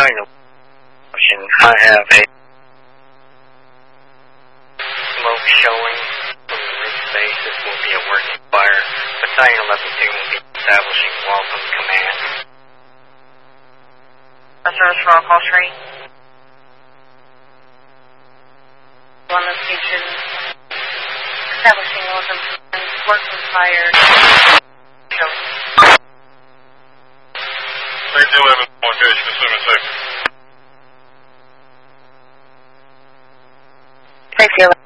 Battalion option. I have a smoke showing from the roof base. This will be a working fire. Battalion 11-2 will be establishing welcome command. Service for all call tree. On the station, establishing welcome command, working fire. Showing. 311 location, assuming safe. Thanks,